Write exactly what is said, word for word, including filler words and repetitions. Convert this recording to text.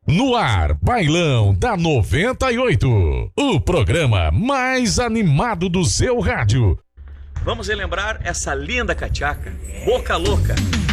No ar, Bailão da noventa e oito. O programa mais animado do seu rádio. Vamos relembrar essa linda cachaca, Boca Louca.